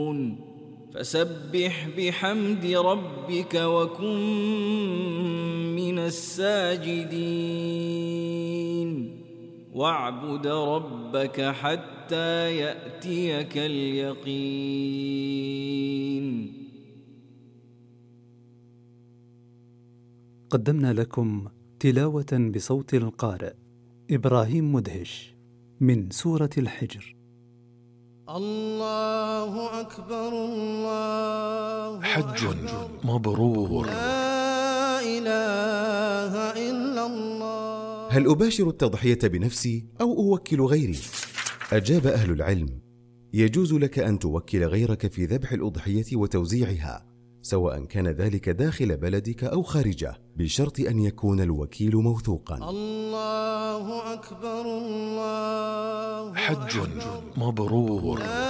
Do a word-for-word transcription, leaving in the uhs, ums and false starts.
فسبح بحمد ربك وكن من الساجدين واعبد ربك حتى يأتيك اليقين. قدمنا لكم تلاوة بصوت القارئ إبراهيم مدهش من سورة الحجر. الله أكبر الله حج مبرور. لا إله إلا الله. هل أباشر التضحية بنفسي أو أوكل غيري؟ أجاب أهل العلم: يجوز لك أن توكل غيرك في ذبح الأضحية وتوزيعها، سواء كان ذلك داخل بلدك أو خارجه، بشرط أن يكون الوكيل موثوقا. الله أكبر الله حج مبرور.